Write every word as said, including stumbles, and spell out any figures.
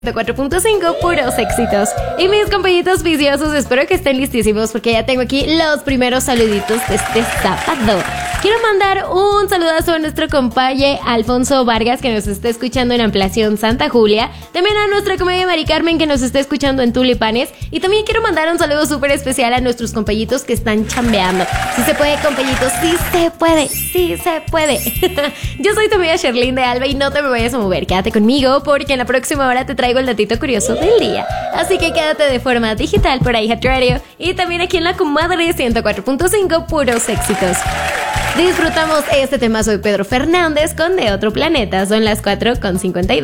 cuatro punto cinco, puros éxitos. Y mis compañitos viciosos, espero que estén listísimos porque ya tengo aquí los primeros saluditos de este sábado. Quiero mandar un saludazo a nuestro compaye Alfonso Vargas, que nos está escuchando en Ampliación Santa Julia. También a nuestra comedia Mari Carmen, que nos está escuchando en Tulipanes. Y también quiero mandar un saludo súper especial a nuestros compañitos que están chambeando. Sí se puede, compañitos, sí se puede, sí se puede. Yo soy tu amiga Sherlyn de Alba y no te me vayas a mover. Quédate conmigo porque en la próxima hora te traigo el datito curioso del día. Así que quédate de forma digital por iHeart Radio y también aquí en la comadre ciento cuatro punto cinco, puros éxitos. Disfrutamos este temazo de Pedro Fernández con De Otro Planeta. Son las cuatro con cincuenta y dos.